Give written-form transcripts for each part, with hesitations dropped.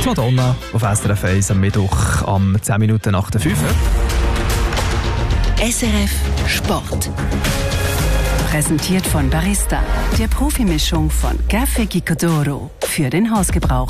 Madonna auf SRF 1 am Mittwoch am 10 Minuten nach der 5. SRF Sport. Präsentiert von Barista, der Profimischung von Café Gicodoro für den Hausgebrauch.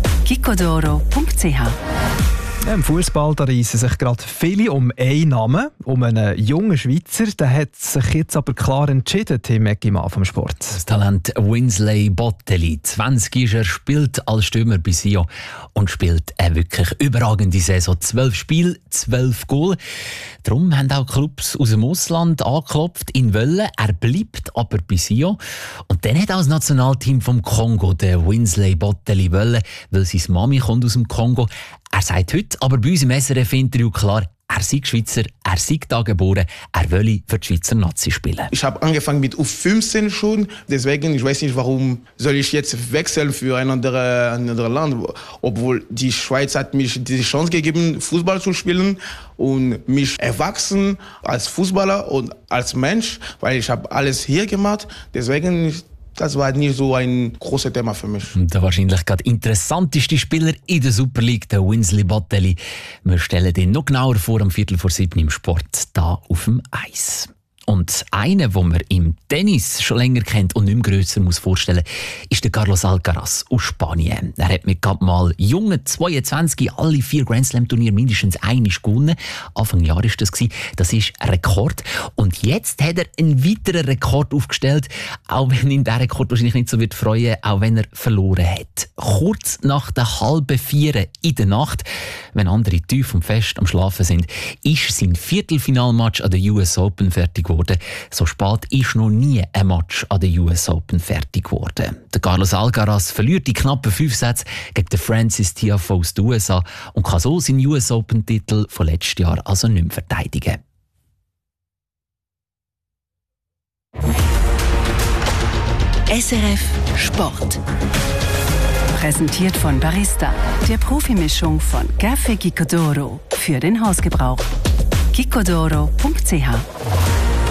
gicodoro.ch. Im Fußball reissen sich gerade viele um einen Namen, um einen jungen Schweizer. Der hat sich jetzt aber klar entschieden, Tim Eggimann vom Sport. Das Talent Winsley Bottelli, 20 ist er, spielt als Stürmer bei Sion und spielt eine wirklich überragende Saison. 12 Spiele, 12 Goal. Darum haben auch Clubs aus dem Ausland angeklopft, ihn wollen. Er bleibt aber bei Sion. Und dann hat auch das Nationalteam vom Kongo den Winsley Bottelli wollen, weil seine Mami kommt aus dem Kongo. Er sagt heute aber bei uns im SRF-Interview klar, er sei Schweizer, er sei da geboren, er wolle für die Schweizer Nazi spielen. Ich habe angefangen mit U15 schon, deswegen ich weiß nicht, warum soll ich jetzt wechseln für ein anderes Land, obwohl die Schweiz hat mich die Chance gegeben, Fußball zu spielen und mich erwachsen als Fußballer und als Mensch, weil ich habe alles hier gemacht, deswegen das war nicht so ein großes Thema für mich. Der wahrscheinlich gerade interessanteste Spieler in der Super League, der Winsley Bottelli. Wir stellen den noch genauer vor am 6:45 im Sport, da auf dem Eis. Und einer, den man im Tennis schon länger kennt und nicht mehr grösser muss vorstellen, ist der Carlos Alcaraz aus Spanien. Er hat mit gerade mal jungen 22 alle 4 Grand Slam Turniere mindestens einmal gewonnen. Anfang Jahr war das. Das ist ein Rekord. Und jetzt hat er einen weiteren Rekord aufgestellt, auch wenn ihn der Rekord wahrscheinlich nicht so wird freuen, auch wenn er verloren hat. Kurz nach der 3:30 in der Nacht, wenn andere tief und fest am Schlafen sind, ist sein Viertelfinalmatch an der US Open fertig geworden. So spät ist noch nie ein Match an der US Open fertig geworden. Der Carlos Alcaraz verliert die knappen 5 Sätze gegen den Francis Tiafoe aus den USA und kann so seinen US Open-Titel von letztes Jahr also nicht mehr verteidigen. SRF Sport. Präsentiert von Barista, der Profimischung von Café Gicodoro für den Hausgebrauch. gicodoro.ch